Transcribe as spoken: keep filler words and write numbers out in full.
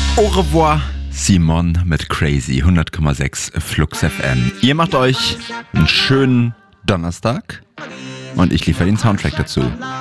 Au revoir, Simon mit Crazy, hundert Komma sechs Flux F M. Ihr macht euch einen schönen Donnerstag und ich liefere den Soundtrack dazu.